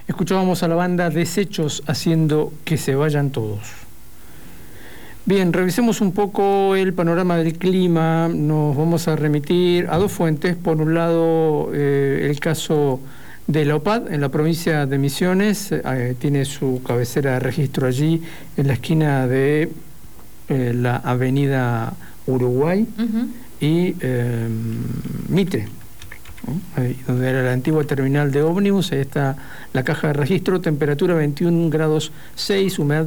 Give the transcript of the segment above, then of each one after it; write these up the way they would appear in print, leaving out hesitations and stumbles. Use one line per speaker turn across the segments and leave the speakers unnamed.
Escuchábamos a la banda Desechos haciendo Que se vayan todos. Bien, revisemos un poco el panorama del clima. Nos vamos a remitir a dos fuentes. Por un lado, el caso de la OPAD en la provincia de Misiones. Tiene su cabecera de registro allí, en la esquina de la avenida Uruguay y Mitre, ahí donde era la antigua terminal de ómnibus. Ahí está la caja de registro. Temperatura 21 grados 6, humedad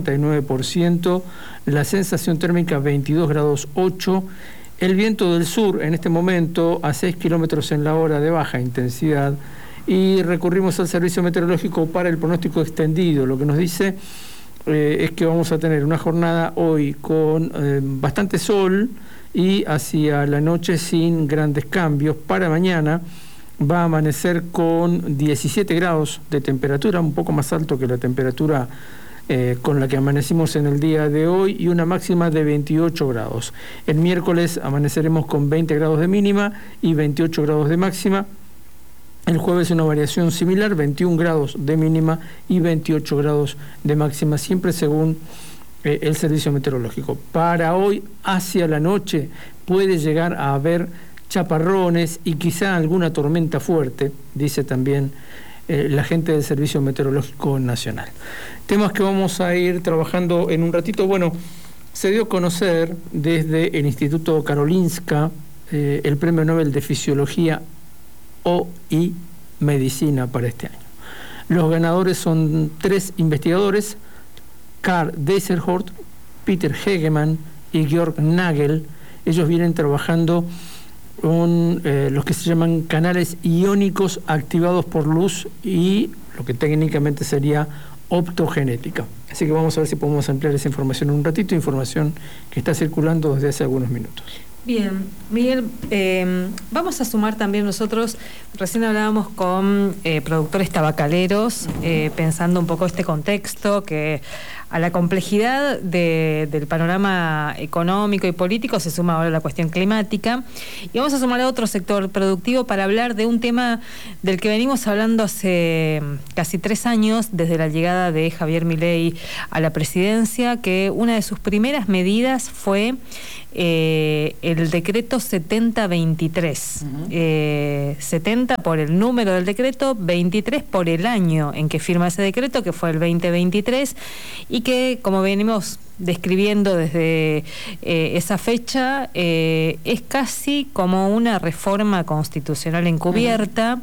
79%, la sensación térmica 22 grados 8. El viento del sur en este momento a 6 kilómetros en la hora de baja intensidad. Y recurrimos al servicio meteorológico para el pronóstico extendido. Lo que nos dice es que vamos a tener una jornada hoy con bastante sol y hacia la noche sin grandes cambios. Para mañana va a amanecer con 17 grados de temperatura, un poco más alto que la temperatura con la que amanecimos en el día de hoy, y una máxima de 28 grados. El miércoles amaneceremos con 20 grados de mínima y 28 grados de máxima. El jueves una variación similar, 21 grados de mínima y 28 grados de máxima, siempre según el servicio meteorológico. Para hoy, hacia la noche, puede llegar a haber chaparrones y quizá alguna tormenta fuerte, dice también la gente del Servicio Meteorológico Nacional. Temas que vamos a ir trabajando en un ratito. Bueno, se dio a conocer desde el Instituto Karolinska el Premio Nobel de Fisiología y Medicina para este año. Los ganadores son 3 investigadores: Karl Desserholt, Peter Hegemann y Georg Nagel. Ellos vienen trabajando con los que se llaman canales iónicos activados por luz y lo que técnicamente sería optogenética. Así que vamos a ver si podemos ampliar esa información en un ratito, información que está circulando desde hace algunos minutos.
Bien, Miguel, vamos a sumar también nosotros, recién hablábamos con productores tabacaleros, pensando un poco este contexto, que a la complejidad del panorama económico y político se suma ahora la cuestión climática, y vamos a sumar a otro sector productivo para hablar de un tema del que venimos hablando hace casi 3 años, desde la llegada de Javier Milei a la presidencia, que una de sus primeras medidas fue el decreto 7023. 70 por el número del decreto, 23 por el año en que firma ese decreto, que fue el 2023, y que, como venimos describiendo desde esa fecha, es casi como una reforma constitucional encubierta.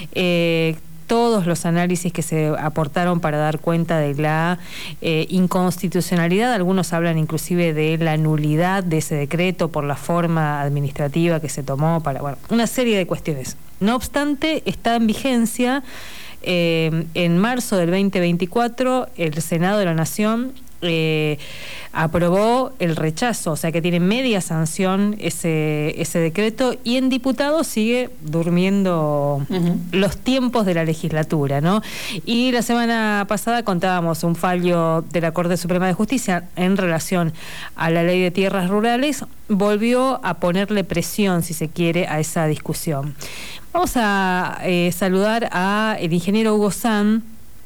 Todos los análisis que se aportaron para dar cuenta de la inconstitucionalidad, algunos hablan inclusive de la nulidad de ese decreto por la forma administrativa que se tomó, para una serie de cuestiones. No obstante, está en vigencia. En marzo del 2024, el Senado de la Nación aprobó el rechazo, o sea que tiene media sanción ese decreto, y en diputados sigue durmiendo los tiempos de la legislatura, ¿no? Y la semana pasada contábamos un fallo de la Corte Suprema de Justicia en relación a la ley de tierras rurales, volvió a ponerle presión, si se quiere, a esa discusión. Vamos a saludar a el ingeniero Hugo San,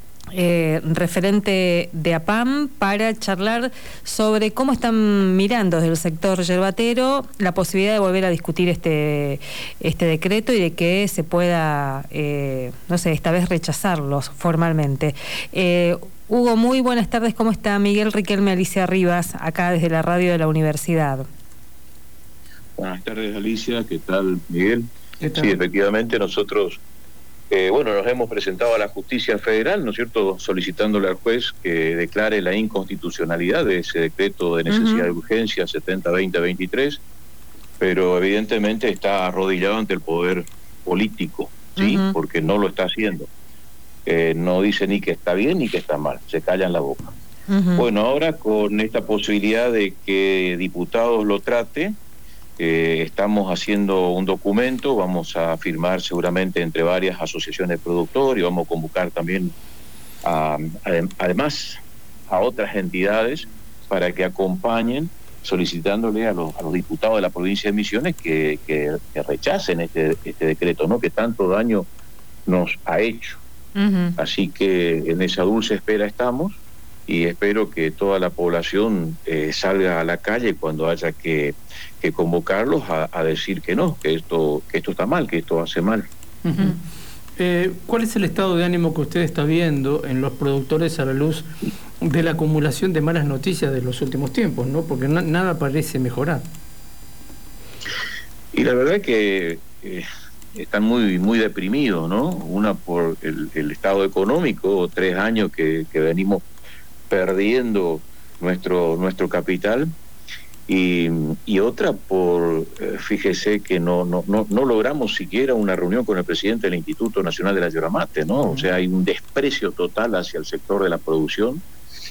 referente de APAM, para charlar sobre cómo están mirando desde el sector yerbatero la posibilidad de volver a discutir este decreto y de que se pueda, esta vez rechazarlo formalmente. Hugo, muy buenas tardes, ¿cómo está? Miguel Riquelme, Alicia Rivas, acá desde la radio de la universidad.
Buenas tardes, Alicia, ¿qué tal, Miguel?
¿Qué tal?
Sí, efectivamente, nosotros nos hemos presentado a la Justicia Federal, ¿no es cierto?, solicitándole al juez que declare la inconstitucionalidad de ese decreto de necesidad de urgencia 70-20-23, pero evidentemente está arrodillado ante el poder político, ¿sí?, porque no lo está haciendo. No dice ni que está bien ni que está mal, se callan la boca. Bueno, ahora con esta posibilidad de que diputados lo trate, estamos haciendo un documento, vamos a firmar seguramente entre varias asociaciones de productores y vamos a convocar también además a otras entidades para que acompañen, solicitándole a los diputados de la provincia de Misiones que rechacen este decreto, ¿no?, que tanto daño nos ha hecho. Así que en esa dulce espera estamos, y espero que toda la población salga a la calle cuando haya que convocarlos a decir que no, que esto está mal, que esto hace mal.
¿Cuál es el estado de ánimo que usted está viendo en los productores a la luz de la acumulación de malas noticias de los últimos tiempos, ¿no? Porque nada parece mejorar.
Y la verdad que están muy deprimidos, ¿no? Una por el estado económico, 3 años que venimos perdiendo nuestro capital, y otra por, fíjese que no logramos siquiera una reunión con el presidente del Instituto Nacional de la Yerba Mate, ¿no? O sea, hay un desprecio total hacia el sector de la producción,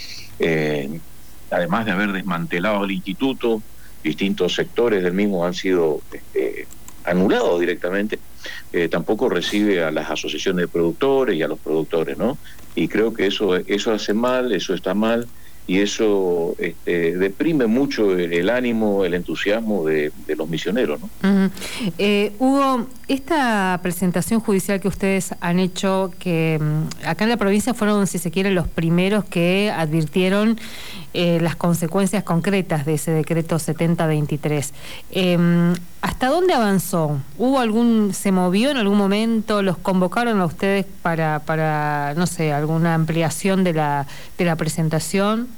además de haber desmantelado el instituto, distintos sectores del mismo han sido anulados directamente. Tampoco recibe a las asociaciones de productores y a los productores, ¿no? Y creo que eso hace mal, eso está mal, y eso deprime mucho el ánimo, el entusiasmo de los misioneros, ¿no?
Hugo, esta presentación judicial que ustedes han hecho, que acá en la provincia fueron, si se quiere, los primeros que advirtieron las consecuencias concretas de ese decreto 7023. ¿Hasta dónde avanzó? ¿Se movió en algún momento? ¿Los convocaron a ustedes para no sé, alguna ampliación de la presentación?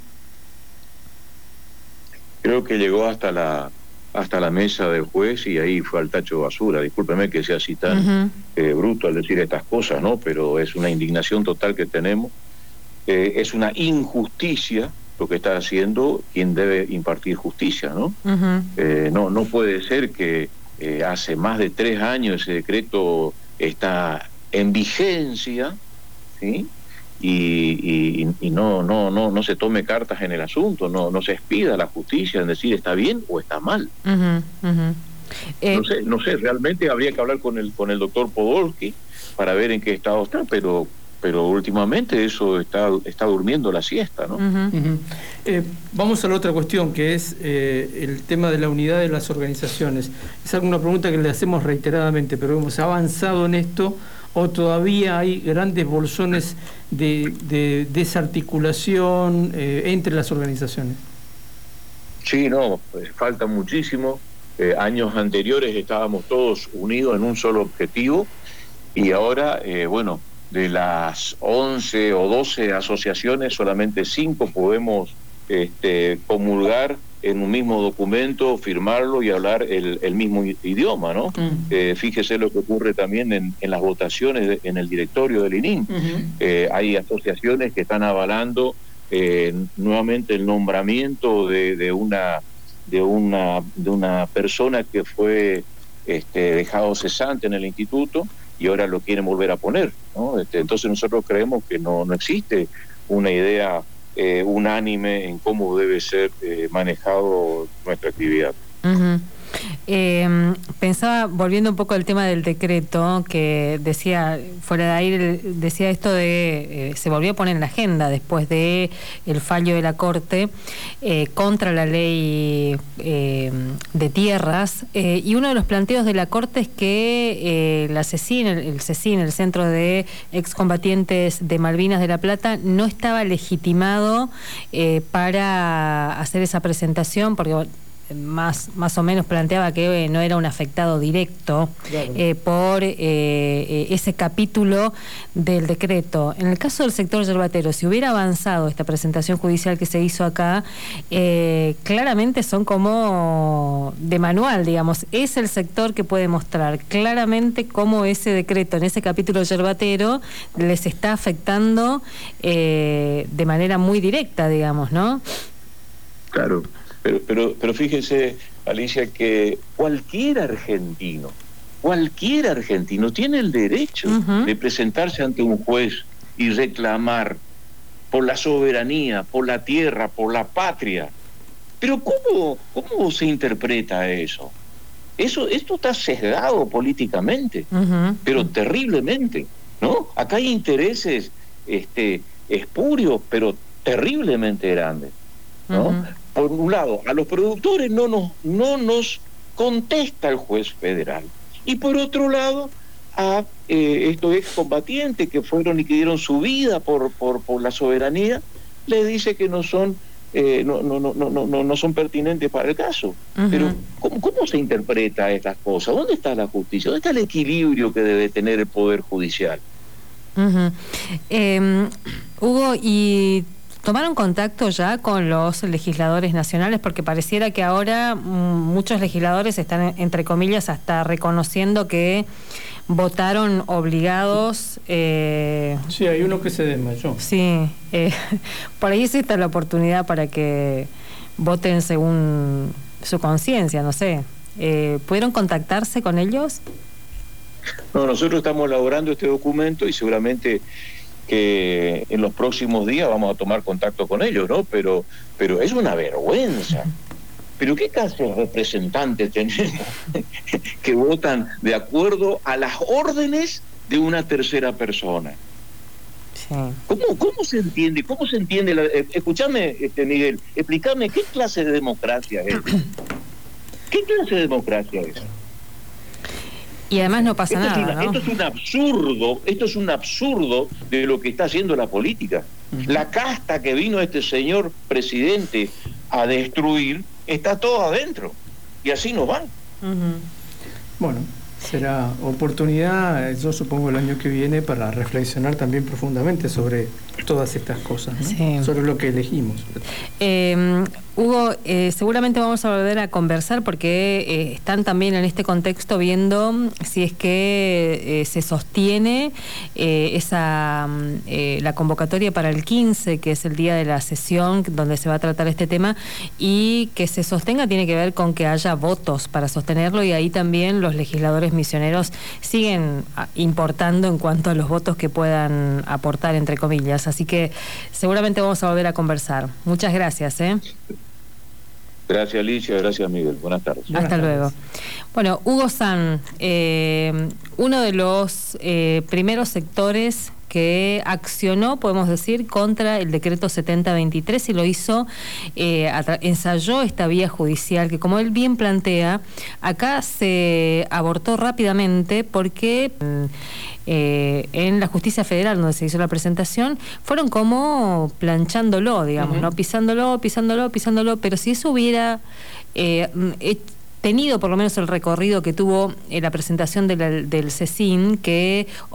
Creo que llegó hasta la mesa del juez, y ahí fue al tacho de basura. Discúlpeme que sea así tan bruto al decir estas cosas, ¿no? Pero es una indignación total que tenemos. Es una injusticia lo que está haciendo quien debe impartir justicia, ¿no? No puede ser que hace más de 3 años ese decreto está en vigencia, ¿sí? Y no se tome cartas en el asunto, no se expida la justicia en decir está bien o está mal. No sé, realmente habría que hablar con el doctor Podolsky para ver en qué estado está, pero últimamente eso está durmiendo la siesta, ¿no?
Vamos a la otra cuestión, que es el tema de la unidad de las organizaciones. Es una pregunta que le hacemos reiteradamente, pero ¿hemos avanzado en esto o todavía hay grandes bolsones de desarticulación entre las organizaciones?
Sí, falta muchísimo. Años anteriores estábamos todos unidos en un solo objetivo, y ahora, de las 11 o 12 asociaciones, solamente 5 podemos comulgar en un mismo documento, firmarlo y hablar el mismo idioma, ¿no? Fíjese lo que ocurre también en las votaciones en el directorio del ININ. Hay asociaciones que están avalando nuevamente el nombramiento de una persona que fue dejado cesante en el instituto, y ahora lo quieren volver a poner, ¿no? Entonces nosotros creemos que no existe una idea unánime en cómo debe ser manejado nuestra actividad.
Pensaba, volviendo un poco al tema del decreto, que decía, fuera de aire, decía esto de se volvió a poner en la agenda después de el fallo de la Corte contra la ley de tierras, y uno de los planteos de la Corte es que el CECIN, el Centro de Excombatientes de Malvinas de La Plata, no estaba legitimado para hacer esa presentación, porque más o menos planteaba que no era un afectado directo, claro, por ese capítulo del decreto. En el caso del sector yerbatero, si hubiera avanzado esta presentación judicial que se hizo acá, claramente son como de manual, digamos. Es el sector que puede mostrar claramente cómo ese decreto en ese capítulo yerbatero les está afectando de manera muy directa, digamos, ¿no?
Claro. Pero fíjese, Alicia, que cualquier argentino tiene el derecho de presentarse ante un juez y reclamar por la soberanía, por la tierra, por la patria. Pero ¿cómo se interpreta eso? Esto está sesgado políticamente, pero terriblemente, ¿no? Acá hay intereses espurios, pero terriblemente grandes, ¿no? Por un lado, a los productores no nos contesta el juez federal, y por otro lado, a estos excombatientes que fueron y que dieron su vida por la soberanía, le dice que no son no son pertinentes para el caso. Uh-huh. Pero ¿cómo se interpreta estas cosas? ¿Dónde está la justicia? ¿Dónde está el equilibrio que debe tener el Poder Judicial?
Uh-huh. Hugo, ¿y tomaron contacto ya con los legisladores nacionales? Porque pareciera que ahora muchos legisladores están, entre comillas, hasta reconociendo que votaron obligados.
Sí, hay uno que se desmayó.
Sí, por ahí existe la oportunidad para que voten según su conciencia, no sé. ¿Pudieron contactarse con ellos?
No, nosotros estamos elaborando este documento y seguramente que en los próximos días vamos a tomar contacto con ellos, ¿no? Pero es una vergüenza. ¿Pero qué clase de representantes tenemos que votan de acuerdo a las órdenes de una tercera persona?
Sí.
¿Cómo se entiende? ¿Cómo se entiende? Escúchame, Miguel, explícame qué clase de democracia es. ¿Qué clase de democracia es?
Y además no pasa nada, ¿no?
Esto es un absurdo de lo que está haciendo la política. La casta que vino este señor presidente a destruir está todo adentro. Y así nos van.
Uh-huh. Bueno, será oportunidad, yo supongo, el año que viene para reflexionar también profundamente sobre todas estas cosas, ¿no? Sí. Sobre lo que elegimos.
Hugo, seguramente vamos a volver a conversar porque están también en este contexto viendo si es que se sostiene la convocatoria para el 15, que es el día de la sesión donde se va a tratar este tema, y que se sostenga tiene que ver con que haya votos para sostenerlo, y ahí también los legisladores misioneros siguen importando en cuanto a los votos que puedan aportar, entre comillas. Así que seguramente vamos a volver a conversar. Muchas gracias.
Gracias, Alicia. Gracias, Miguel. Buenas tardes.
Hasta luego. Bueno, Hugo San, uno de los primeros sectores que accionó, podemos decir, contra el decreto 7023, y lo hizo, ensayó esta vía judicial que, como él bien plantea, acá se abortó rápidamente porque en la justicia federal, donde se hizo la presentación, fueron como planchándolo, digamos, uh-huh, ¿no? Pisándolo, pero si eso hubiera tenido por lo menos el recorrido que tuvo la presentación del CECIN, que